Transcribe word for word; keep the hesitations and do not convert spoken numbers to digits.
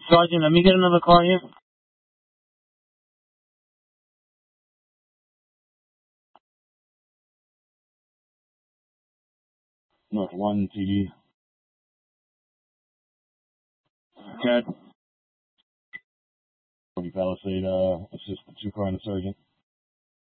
Sergeant, let me get another car here. North one T D. Cat. forty Palisade, uh, assist the two car and the sergeant.